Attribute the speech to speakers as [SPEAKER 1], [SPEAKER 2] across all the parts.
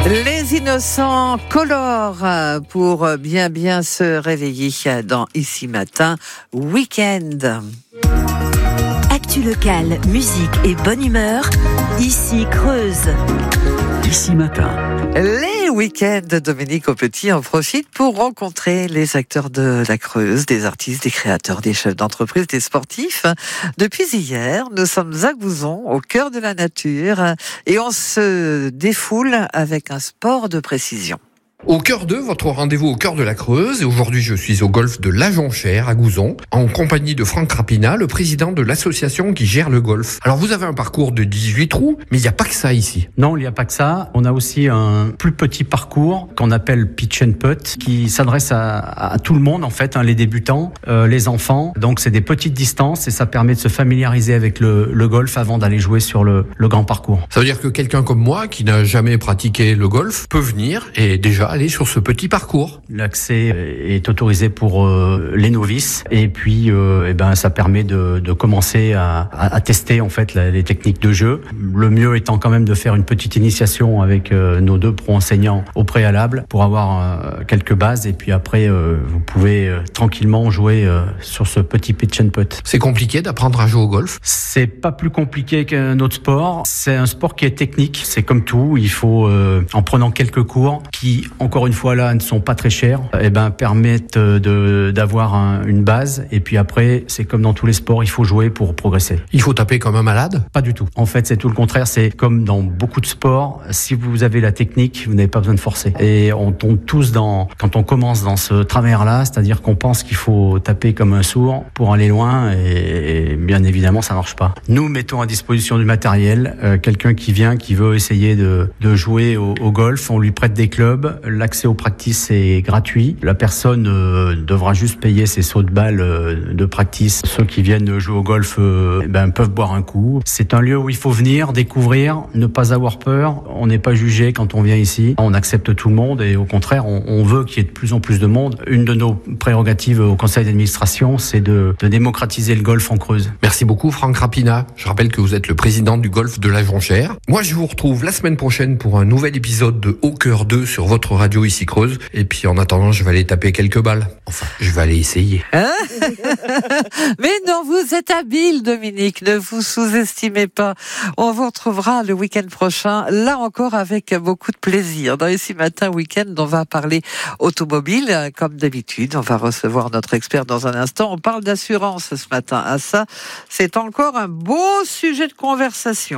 [SPEAKER 1] Les innocents colorent pour bien se réveiller dans Ici Matin Week-end.
[SPEAKER 2] Actu local, musique et bonne humeur, ici Creuse.
[SPEAKER 3] Ici Matin.
[SPEAKER 1] Les week-ends, Dominique Aupetit en profite pour rencontrer les acteurs de la Creuse, des artistes, des créateurs, des chefs d'entreprise, des sportifs. Depuis hier, nous sommes à Gouzon, au cœur de la nature, et on se défoule avec un sport de précision.
[SPEAKER 4] Au cœur de votre rendez-vous au cœur de la Creuse, et aujourd'hui je suis au golf de La Jonchère à Gouzon, en compagnie de Franck Rapina, le président de l'association qui gère le golf. Alors vous avez un parcours de 18 trous, mais il n'y a pas que ça ici.
[SPEAKER 3] Non, il n'y a pas que ça. On a aussi un plus petit parcours qu'on appelle pitch and putt, qui s'adresse à tout le monde en fait, les débutants, les enfants. Donc c'est des petites distances et ça permet de se familiariser avec le golf avant d'aller jouer sur le grand parcours.
[SPEAKER 4] Ça veut dire que quelqu'un comme moi, qui n'a jamais pratiqué le golf, peut venir et déjà aller sur ce petit parcours.
[SPEAKER 3] L'accès est autorisé pour les novices et puis ça permet de commencer à tester en fait les techniques de jeu. Le mieux étant quand même de faire une petite initiation avec nos deux pro-enseignants au préalable pour avoir quelques bases et puis après vous pouvez tranquillement jouer sur ce petit pitch and putt.
[SPEAKER 4] C'est compliqué d'apprendre à jouer au golf?
[SPEAKER 3] C'est pas plus compliqué qu'un autre sport. C'est un sport qui est technique. C'est comme tout. Il faut en prenant quelques cours qui encore une fois là ne sont pas très chers, permettent d'avoir une base et puis après c'est comme dans tous les sports, il faut jouer pour progresser.
[SPEAKER 4] Il faut taper comme un malade?
[SPEAKER 3] Pas du tout. En fait c'est tout le contraire, c'est comme dans beaucoup de sports, si vous avez la technique, vous n'avez pas besoin de forcer. Et on tombe tous quand on commence dans ce travers là, c'est-à-dire qu'on pense qu'il faut taper comme un sourd pour aller loin et bien évidemment ça marche pas. Nous mettons à disposition du matériel, quelqu'un qui veut essayer de jouer au golf, on lui prête des clubs. L'accès aux practice est gratuit. La personne devra juste payer ses sauts de balle de practice. Ceux qui viennent jouer au golf peuvent boire un coup. C'est un lieu où il faut venir, découvrir, ne pas avoir peur. On n'est pas jugé quand on vient ici. On accepte tout le monde et au contraire, on veut qu'il y ait de plus en plus de monde. Une de nos prérogatives au conseil d'administration, c'est de démocratiser le golf en Creuse.
[SPEAKER 4] Merci beaucoup Franck Rapina. Je rappelle que vous êtes le président du golf de La Jonchère. Moi, je vous retrouve la semaine prochaine pour un nouvel épisode de Au Cœur 2 sur votre radio ici Creuse. Et puis en attendant, je vais aller taper quelques balles. Enfin, je vais aller essayer.
[SPEAKER 1] Mais non, vous êtes habile, Dominique. Ne vous sous-estimez pas. On vous retrouvera le week-end prochain, là encore avec beaucoup de plaisir. Dans Ici Matin Week-end, on va parler automobile. Comme d'habitude, on va recevoir notre expert dans un instant. On parle d'assurance ce matin. Ah ça, c'est encore un beau sujet de conversation.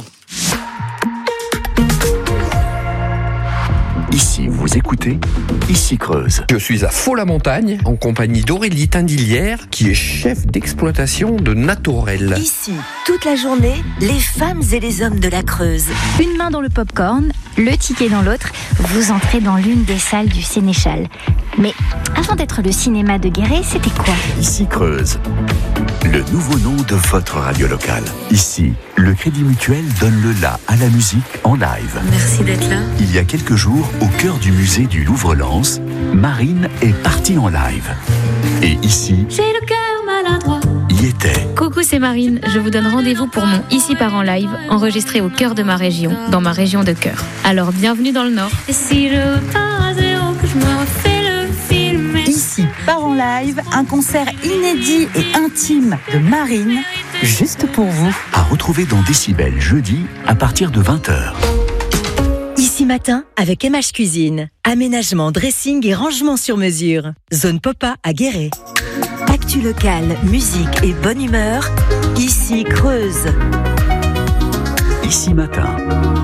[SPEAKER 3] Ici, vous écoutez Ici Creuse.
[SPEAKER 4] Je suis à Faux-la-Montagne, en compagnie d'Aurélie Tindillière, qui est chef d'exploitation de Natorel.
[SPEAKER 2] Ici, toute la journée, les femmes et les hommes de la Creuse.
[SPEAKER 5] Une main dans le popcorn, le ticket dans l'autre, vous entrez dans l'une des salles du Sénéchal. Mais avant d'être le cinéma de Guéret, c'était quoi?
[SPEAKER 6] Ici Creuse, le nouveau nom de votre radio locale. Ici, le Crédit Mutuel donne le la à la musique en live.
[SPEAKER 2] Merci d'être là.
[SPEAKER 6] Il y a quelques jours, au cœur du musée du Louvre-Lens, Marine est partie en live. Et ici,
[SPEAKER 7] j'ai le cœur maladroit.
[SPEAKER 6] Y était.
[SPEAKER 7] Coucou, c'est Marine. Je vous donne rendez-vous pour mon Ici part en live, enregistré au cœur de ma région, dans ma région de cœur. Alors, bienvenue dans le Nord. Et si je pars à zéro, que je me refais le film.
[SPEAKER 2] Ici part en live, un concert inédit et intime de Marine, juste pour vous.
[SPEAKER 6] À retrouver dans Décibel jeudi à partir de 20h.
[SPEAKER 2] Ici Matin avec MH Cuisine. Aménagement, dressing et rangement sur mesure. Zone Popa à Guéret. Actu locale, musique et bonne humeur. Ici Creuse.
[SPEAKER 6] Ici Matin.